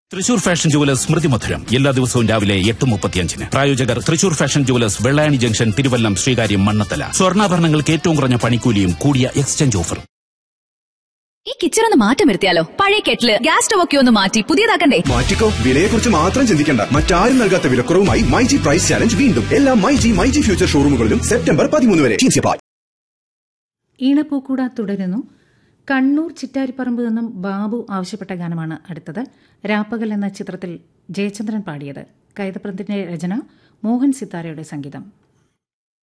Thrissur fashion jewellers സ്മൃതി മധുരം എല്ലാ ദിവസവും രാവിലെ 8:35. പ്രായോജകർ Thrissur fashion jewellers Vellayani junction, Thiruvallam, Sreekaryam, Mannathala. സ്വർണ്ണാഭരണങ്ങൾക്ക് ഏറ്റവും കുറഞ്ഞ പണിക്കൂലിയും കൂടിയ എക്സ്ചേഞ്ച് ഓഫർ. ഈ കിച്ചൺ ഒന്ന് മാറ്റം വരുത്തിയാലോ? പഴയ കെറ്റില്, ഗ്യാസ് സ്റ്റവ് ഒക്കെ ഒന്ന് മാറ്റി പുതിയതാക്കണ്ടേ? മാറ്റിക്കോ. വിലയെക്കുറിച്ച് മാത്രം ചിന്തിക്കേണ്ട. മറ്റാരും നൽകാത്ത വിലക്കുറവുമായി മൈജി പ്രൈസ് ചാലഞ്ച് വീണ്ടും എല്ലാ മൈജി ഫ്യൂച്ചർ ഷോറൂമുകളിലും സെപ്റ്റംബർ 13 വരെ. ഈണപ്പൂക്കൂട തുടരുന്നു. കണ്ണൂർ ചിറ്റാരിപ്പറമ്പ് നിന്നും ബാബു ആവശ്യപ്പെട്ട ഗാനമാണ് അടുത്തത്. രാപ്പകൽ എന്ന ചിത്രത്തിൽ ജയചന്ദ്രൻ പാടിയത്. കൈതപ്രത്തിന്റെ രചന, മോഹൻ സിത്താരയുടെ സംഗീതം.